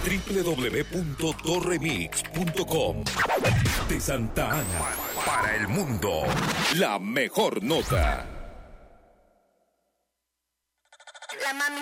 www.doremix.com. De Santa Ana para el mundo, la mejor nota. La mami